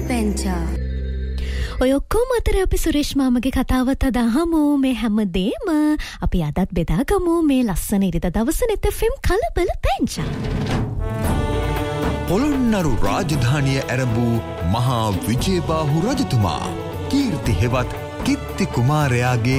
පැංචා. ඔය ඔක්කොම අතර අපි සුරේෂ් මාමගේ කතාවත් අදහමු. මේ හැමදේම අපි අදත් බෙදාගමු මේ ලස්සන ඉරිදා දවසේ net FM කලබල පැංචා. පොළොන්නරු රාජධානිය ඇරඹූ මහා විජේබාහු රජතුමා කීර්ති හෙවත් කිත්ති කුමාරයාගේ